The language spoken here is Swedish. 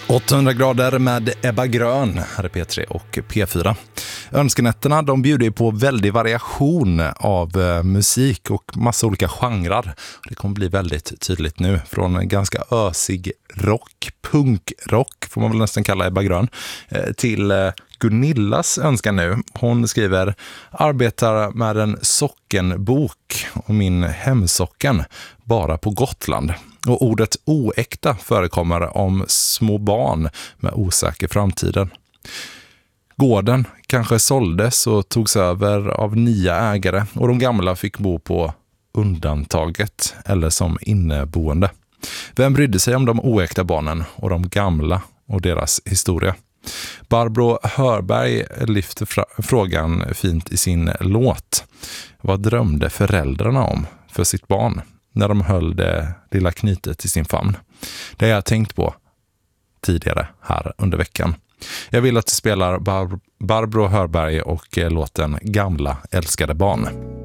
800 grader med Ebba Grön, här är P3 och P4. Önskenätterna, de bjuder på väldig variation av musik och massa olika genrer. Det kommer bli väldigt tydligt nu, från en ganska ösig rock, punkrock får man väl nästan kalla Ebba Grön, till Gunillas önskan nu. Hon skriver: arbetar med en sockenbok och min hemsocken bara på Gotland. Och ordet oäkta förekommer om små barn med osäker framtiden. Gården kanske såldes och togs över av nya ägare och de gamla fick bo på undantaget eller som inneboende. Vem brydde sig om de oäkta barnen och de gamla och deras historia? Barbro Hörberg lyfter frågan fint i sin låt. Vad drömde föräldrarna om för sitt barn när de höll det lilla knytet i sin famn? Det har jag tänkt på tidigare här under veckan. Jag vill att du spelar Barbro Hörberg och låten Gamla älskade barn.